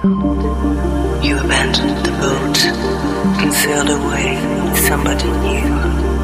You abandoned the boat and sailed away with somebody new.